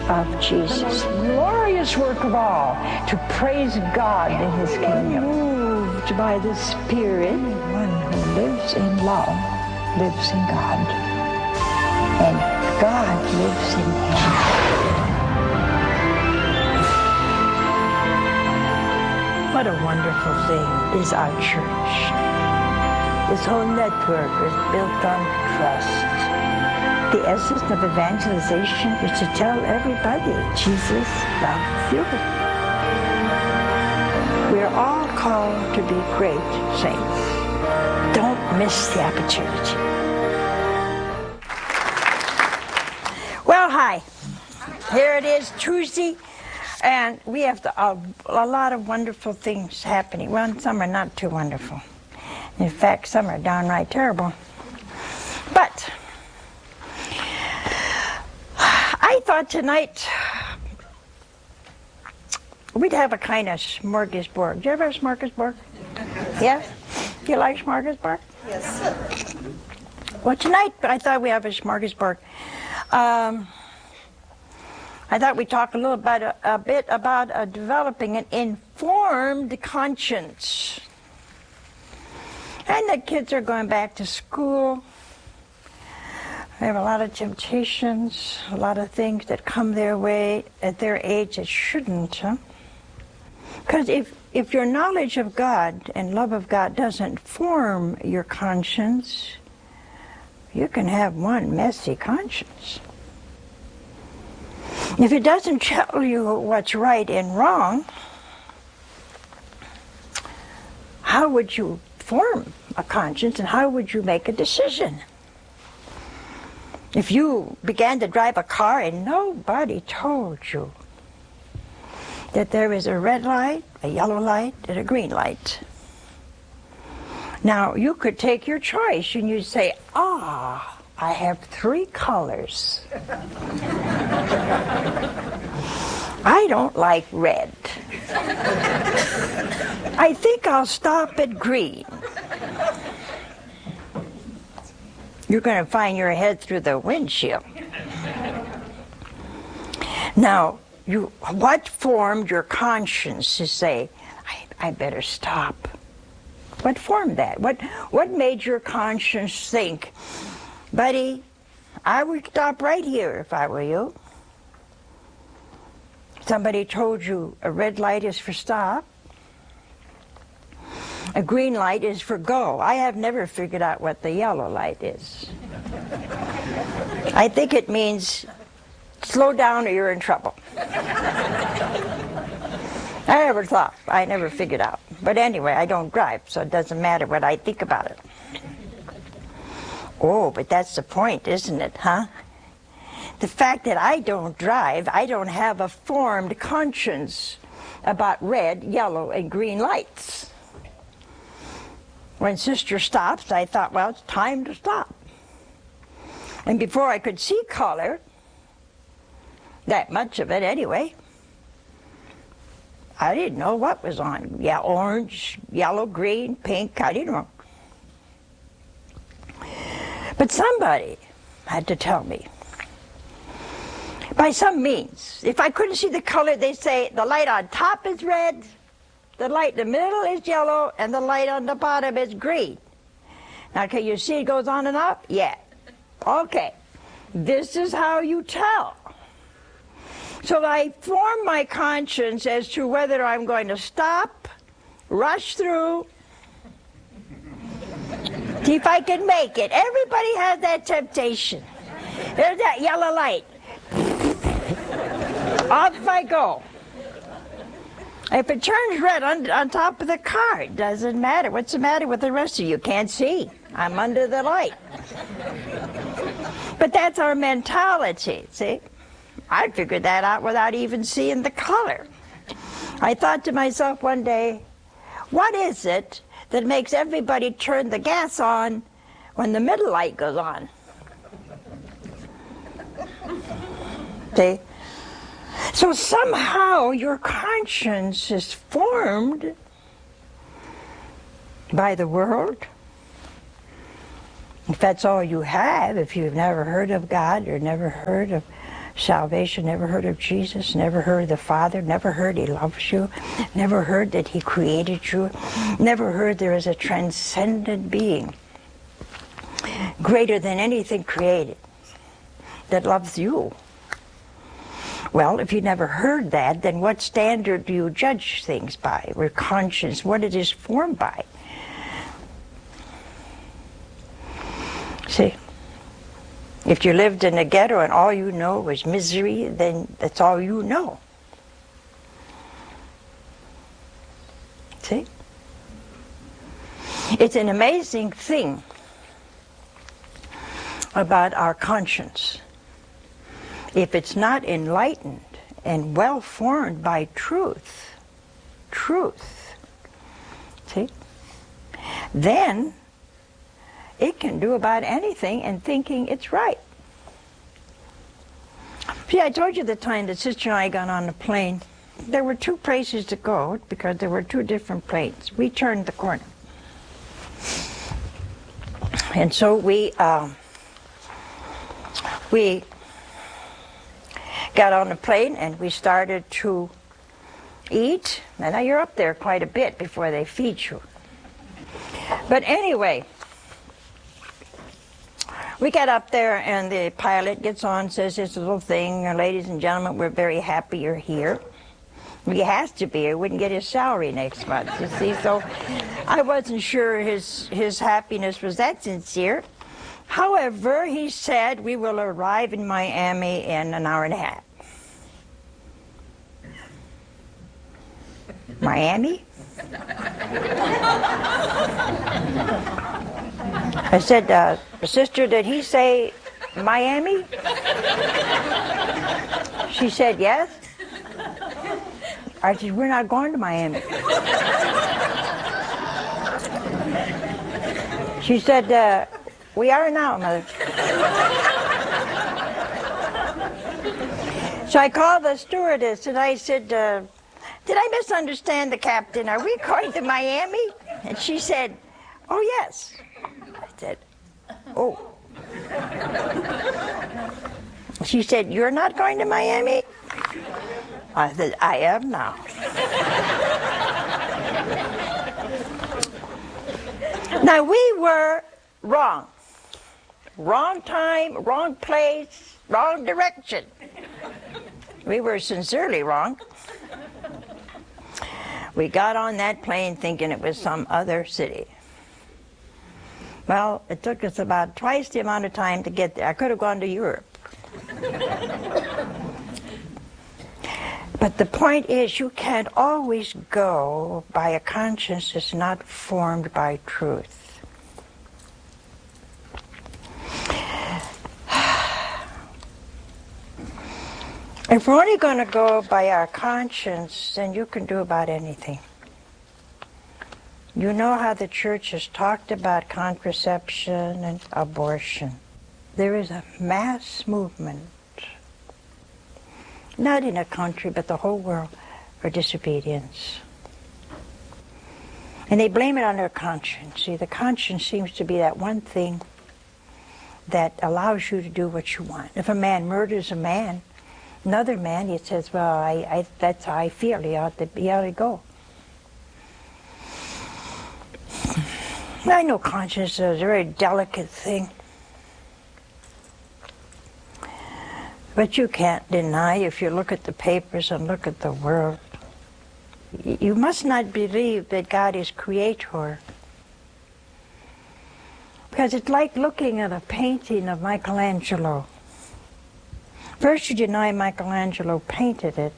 of Jesus. The most glorious work of all, to praise God in His kingdom. Moved by the Spirit, one who lives in love lives in God, and God lives in him. What a wonderful thing is our church. This whole network is built on trust. The essence of evangelization is to tell everybody Jesus loves you. We're all called to be great saints. Don't miss the opportunity. Well, hi. Here it is, Tuesday, and we have a lot of wonderful things happening. Well, some are not too wonderful. In fact, some are downright terrible. But I thought tonight we'd have a kind of smorgasbord. Do you ever have a smorgasbord? Yes? Do you like smorgasbord? Yes. Well, tonight I thought we'd have a smorgasbord. I thought we'd talk a bit about developing an informed conscience. And the kids are going back to school. They have a lot of temptations, a lot of things that come their way at their age that shouldn't, huh? Because if your knowledge of God and love of God doesn't form your conscience, you can have one messy conscience. If it doesn't tell you what's right and wrong, how would you form a conscience and how would you make a decision? If you began to drive a car and nobody told you that there is a red light, a yellow light, and a green light. Now, you could take your choice and you'd say, I have 3 colors. I don't like red. I think I'll stop at green. You're going to find your head through the windshield. Now, what formed your conscience to say, I better stop? What formed that? What made your conscience think, buddy, I would stop right here if I were you? Somebody told you a red light is for stop. A green light is for go. I have never figured out what the yellow light is. I think it means slow down or you're in trouble. I never figured out. But anyway, I don't drive, so it doesn't matter what I think about it. Oh, but that's the point, isn't it, huh? The fact that I don't drive, I don't have a formed conscience about red, yellow, and green lights. When Sister stops, I thought, well, it's time to stop. And before I could see color, that much of it anyway, I didn't know what was on. Yeah, orange, yellow, green, pink, I didn't know. But somebody had to tell me. By some means. If I couldn't see the color, they say the light on top is red, the light in the middle is yellow, and the light on the bottom is green. Now, can you see it goes on and up? Yeah. Okay. This is how you tell. So I form my conscience as to whether I'm going to stop, rush through, see if I can make it. Everybody has that temptation. There's that yellow light. Off I go. If it turns red on top of the car, it doesn't matter. What's the matter with the rest of you? Can't see. I'm under the light. But that's our mentality, see? I figured that out without even seeing the color. I thought to myself one day, what is it that makes everybody turn the gas on when the middle light goes on? See? So somehow your conscience is formed by the world. If that's all you have, if you've never heard of God or never heard of salvation, never heard of Jesus, never heard of the Father, never heard He loves you, never heard that He created you, never heard there is a transcendent being greater than anything created that loves you. Well, if you never heard that, then what standard do you judge things by, or conscience, what it is formed by? See? If you lived in a ghetto and all you know was misery, then that's all you know. See? It's an amazing thing about our conscience. If it's not enlightened and well formed by truth, see? Then it can do about anything and thinking it's right. See, I told you the time that Sister and I got on the plane. There were two places to go because there were two different planes. We turned the corner. And so we got on the plane and we started to eat. And now you're up there quite a bit before they feed you. But anyway, we got up there and the pilot gets on, says this little thing, ladies and gentlemen, we're very happy you're here. He has to be, he wouldn't get his salary next month, you see. So I wasn't sure his happiness was that sincere. However, he said we will arrive in Miami in an hour and a half. Miami? I said, sister, did he say Miami? She said, yes. I said, we're not going to Miami. She said, we are now, Mother. So I called the stewardess and I said, did I misunderstand the captain? Are we going to Miami? And she said, oh, yes. I said, oh. She said, you're not going to Miami? I said, I am now. Now, we were wrong. Wrong time, wrong place, wrong direction. We were sincerely wrong. We got on that plane thinking it was some other city. Well, it took us about twice the amount of time to get there. I could have gone to Europe. But the point is, you can't always go by a conscience that's not formed by truth. If we're only going to go by our conscience, then you can do about anything. You know how the church has talked about contraception and abortion. There is a mass movement, not in a country, but the whole world, for disobedience. And they blame it on their conscience. See, the conscience seems to be that one thing that allows you to do what you want. If a man murders a man, another man, he says, well, that's how I feel, he ought to go. I know conscience is a very delicate thing. But you can't deny, if you look at the papers and look at the world, you must not believe that God is creator. Because it's like looking at a painting of Michelangelo. First you deny Michelangelo painted it,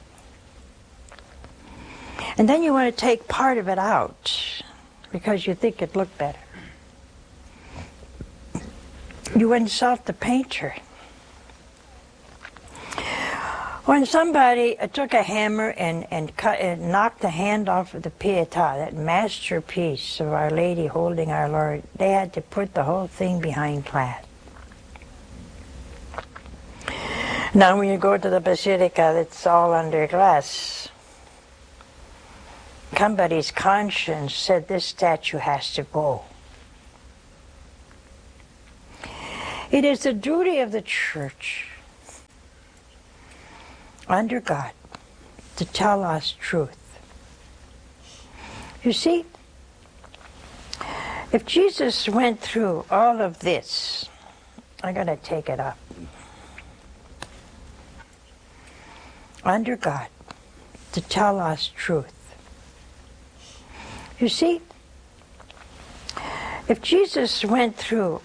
and then you want to take part of it out because you think it looked better. You insult the painter. When somebody took a hammer and cut and knocked the hand off of the Pietà, that masterpiece of Our Lady holding our Lord, they had to put the whole thing behind glass. Now when you go to the Basilica, it's all under glass. Somebody's conscience said this statue has to go. It is the duty of the church under God to tell us truth. You see, if Jesus went through all of this, I'm going to take it up, under God to tell us truth. You see, if Jesus went through